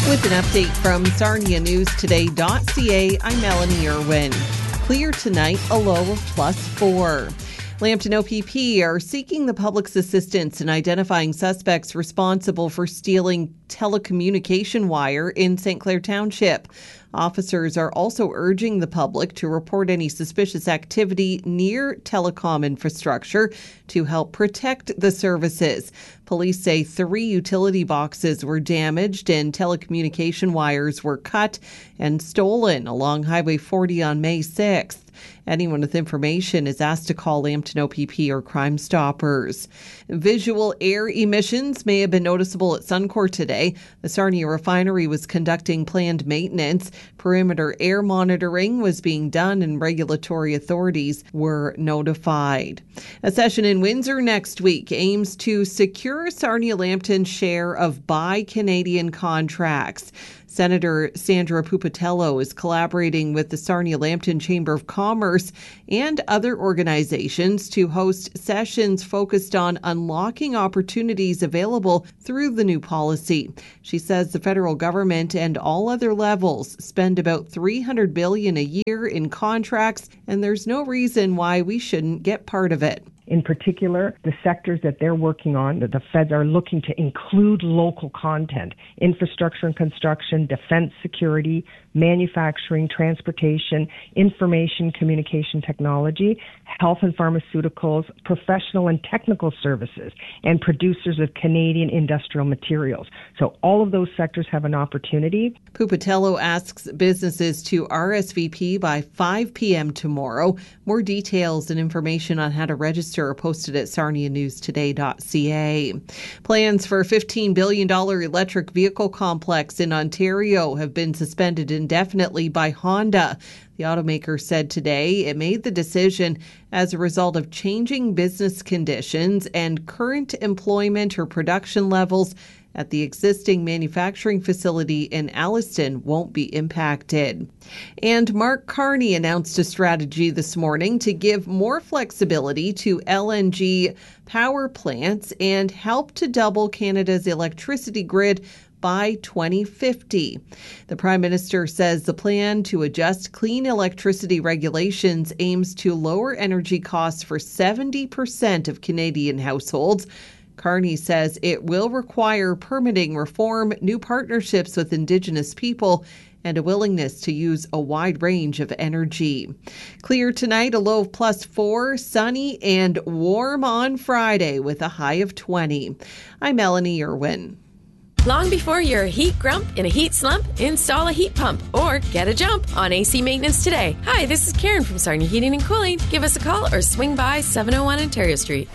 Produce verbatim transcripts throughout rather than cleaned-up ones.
With an update from Sarnia News Today dot C A, I'm Melanie Irwin. Clear tonight, a low of plus four. Lambton O P P are seeking the public's assistance in identifying suspects responsible for stealing telecommunication wire in Saint Clair Township. Officers are also urging the public to report any suspicious activity near telecom infrastructure to help protect the services. Police say three utility boxes were damaged and telecommunication wires were cut and stolen along Highway forty on May sixth. Anyone with information is asked to call Lambton O P P or Crime Stoppers. Visual air emissions may have been noticeable at Suncor today. The Sarnia refinery was conducting planned maintenance. Perimeter air monitoring was being done and regulatory authorities were notified. A session in Windsor next week aims to secure Sarnia-Lambton's share of Buy Canadian contracts. Senator Sandra Pupatello is collaborating with the Sarnia-Lambton Chamber of Commerce and other organizations to host sessions focused on unlocking opportunities available through the new policy. She says the federal government and all other levels spend about three hundred billion dollars a year in contracts, and there's no reason why we shouldn't get part of it. In particular, the sectors that they're working on, that the feds are looking to include local content, infrastructure and construction, defense security, manufacturing, transportation, information communication technology, health and pharmaceuticals, professional and technical services, and producers of Canadian industrial materials. So all of those sectors have an opportunity. Pupatello asks businesses to R S V P by five p.m. tomorrow. More details and information on how to register are posted at Sarnia News Today dot C A. Plans for a fifteen billion dollars electric vehicle complex in Ontario have been suspended indefinitely by Honda. The automaker said today it made the decision as a result of changing business conditions and current employment or production levels at the existing manufacturing facility in Alliston won't be impacted. And Mark Carney announced a strategy this morning to give more flexibility to L N G power plants and help to double Canada's electricity grid by twenty fifty. The Prime Minister says the plan to adjust clean electricity regulations aims to lower energy costs for seventy percent of Canadian households. Carney says it will require permitting reform, new partnerships with Indigenous people, and a willingness to use a wide range of energy. Clear tonight, a low of plus four, sunny and warm on Friday with a high of twenty. I'm Melanie Irwin. Long before you're a heat grump in a heat slump, install a heat pump or get a jump on A C maintenance today. Hi, this is Karen from Sarnia Heating and Cooling. Give us a call or swing by seven oh one Ontario Street.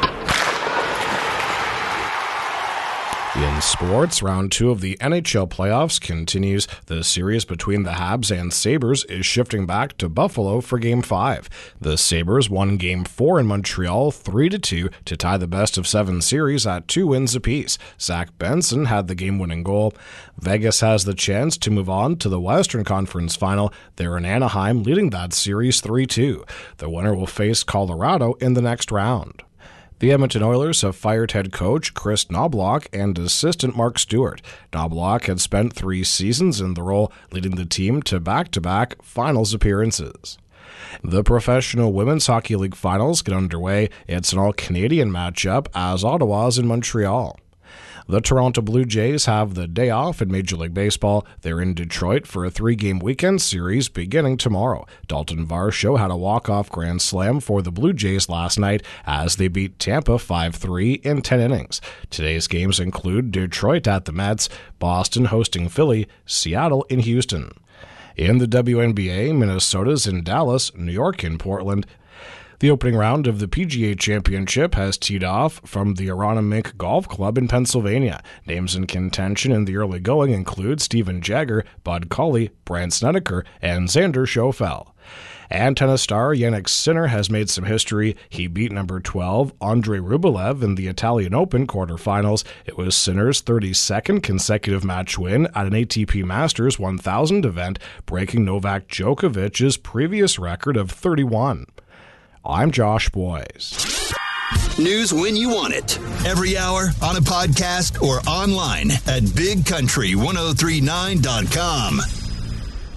In sports, round two of the N H L playoffs continues. The series between the Habs and Sabres is shifting back to Buffalo for Game five. The Sabres won Game four in Montreal three to two to tie the best-of-seven series at two wins apiece. Zach Benson had the game-winning goal. Vegas has the chance to move on to the Western Conference Final. They're in Anaheim, leading that series three two. The winner will face Colorado in the next round. The Edmonton Oilers have fired head coach Chris Knoblauch and assistant Mark Stewart. Knoblauch had spent three seasons in the role, leading the team to back-to-back finals appearances. The Professional Women's Hockey League finals get underway. It's an all-Canadian matchup as Ottawa's in Montreal. The Toronto Blue Jays have the day off in Major League Baseball. They're in Detroit for a three-game weekend series beginning tomorrow. Dalton Varsho had a walk-off grand slam for the Blue Jays last night as they beat Tampa five three in ten innings. Today's games include Detroit at the Mets, Boston hosting Philly, Seattle in Houston. In the W N B A, Minnesota's in Dallas, New York in Portland. The opening round of the P G A Championship has teed off from the Aronimink Golf Club in Pennsylvania. Names in contention in the early going include Steven Jagger, Bud Cauley, Brandt Snedeker, and Xander Schauffele. And tennis star Jannik Sinner has made some history. He beat number twelve, Andrei Rublev, in the Italian Open quarterfinals. It was Sinner's thirty-second consecutive match win at an A T P Masters one thousand event, breaking Novak Djokovic's previous record of thirty-one. I'm Josh Boyes. News when you want it. Every hour, on a podcast, or online at big country ten thirty-nine dot com.